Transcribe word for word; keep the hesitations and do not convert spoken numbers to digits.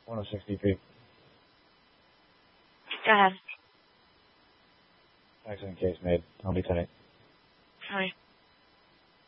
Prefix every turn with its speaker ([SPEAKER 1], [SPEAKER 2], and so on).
[SPEAKER 1] one oh six D P.
[SPEAKER 2] Go ahead.
[SPEAKER 1] Accident case made. I'll be tight.
[SPEAKER 2] Sorry.